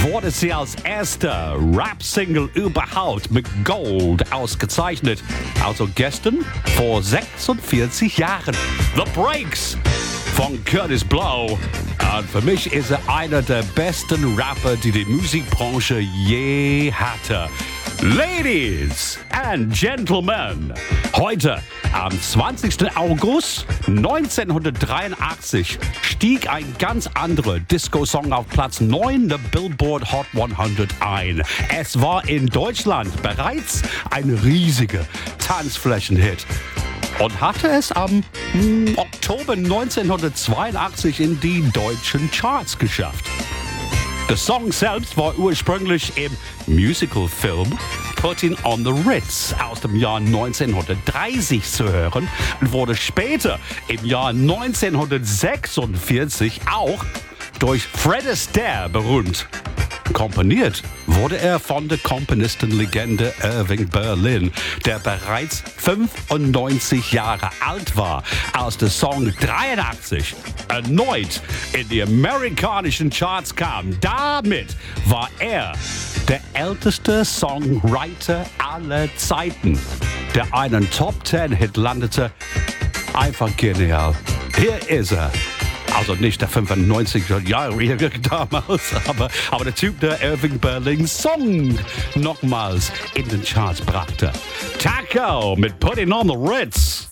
wurde sie als erste Rap-Single überhaupt mit Gold ausgezeichnet. Also gestern vor 46 Jahren. The Breaks von Curtis Blow. Und für mich ist er einer der besten Rapper, die die Musikbranche je hatte. Ladies and Gentlemen, heute am 20. August 1983 stieg ein ganz anderer Disco-Song auf Platz 9 der Billboard Hot 100 ein. Es war in Deutschland bereits ein riesiger Tanzflächenhit und hatte es am Oktober 1982 in die deutschen Charts geschafft. Der Song selbst war ursprünglich im Musicalfilm Putting on the Ritz aus dem Jahr 1930 zu hören und wurde später im Jahr 1946 auch durch Fred Astaire berühmt. Komponiert wurde er von der Komponistenlegende Irving Berlin, der bereits 95 Jahre alt war, als der Song 83 erneut in die amerikanischen Charts kam. Damit war er der älteste Songwriter aller Zeiten, der einen Top-10-Hit landete. Einfach genial. Hier ist er. Also nicht der 95er-Jährige damals, aber der Typ, der Irving Berlins Song nochmals in den Charts brachte. Taco mit Putting on the Ritz.